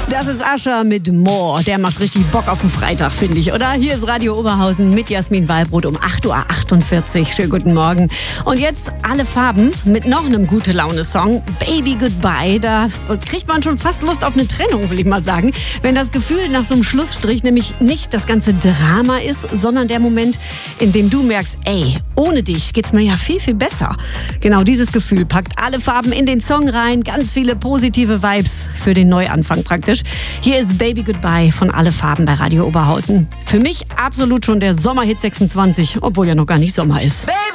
Das ist Ascher mit More. Der macht richtig Bock auf den Freitag, finde ich, oder? Hier ist Radio Oberhausen mit Jasmin Wallbrot um 8.48 Uhr. Schönen guten Morgen. Und jetzt alle Farben mit noch einem Gute-Laune-Song. Baby Goodbye. Da kriegt man schon fast Lust auf eine Trennung, will ich mal sagen. Wenn das Gefühl nach so einem Schlussstrich nämlich nicht das ganze Drama ist, sondern der Moment, in dem du merkst, ey, ohne dich geht's mir ja viel, viel besser. Genau dieses Gefühl packt alle Farben in den Song rein. Ganz viele positive Vibes für den Neuanfang praktisch. Hier ist Baby Goodbye von Alle Farben bei Radio Oberhausen. Für mich absolut schon der Sommerhit 26, obwohl ja noch gar nicht Sommer ist.